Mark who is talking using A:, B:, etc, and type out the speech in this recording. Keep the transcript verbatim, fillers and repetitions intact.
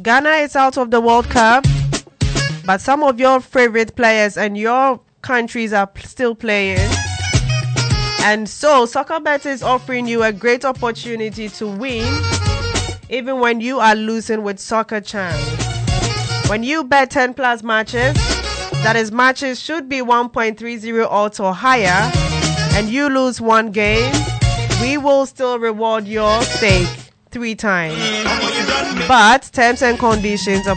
A: Ghana is out of the World Cup, but some of your favorite players and your countries are p- still playing. And so, SoccerBet is offering you a great opportunity to win, even when you are losing with Soccer Chance. When you bet ten plus matches, that is, matches should be one point three zero odds or higher, and you lose one game, we will still reward your stake three times. But terms and conditions apply.